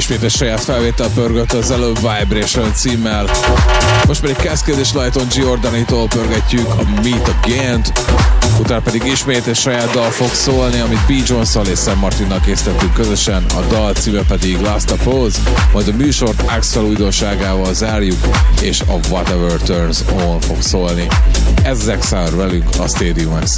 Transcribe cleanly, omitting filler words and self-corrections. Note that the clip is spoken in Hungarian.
ismét egy saját felvétel pörgött az előbb Vibration címmel. Most pedig Cascade és Lighton Giordanitól pörgetjük a Meet Again-t, utána pedig ismét egy saját dal fog szólni, amit B. Jones-szal és Sam Martinnal készítettünk közösen, a dal címe pedig Last Pose, majd a műsort Axel újdonságával zárjuk, és a Whatever Turns On fog szólni. Ez Zack Sour velünk a Stadium X-en.